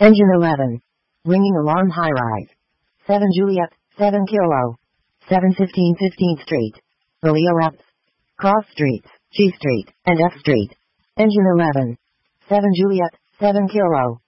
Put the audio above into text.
Engine 11. Ringing alarm high rise. 7 Juliet, 7 Kilo. 715 15th Street. Valeo F. Cross Streets, G Street, and F Street. Engine 11. 7 Juliet, 7 Kilo.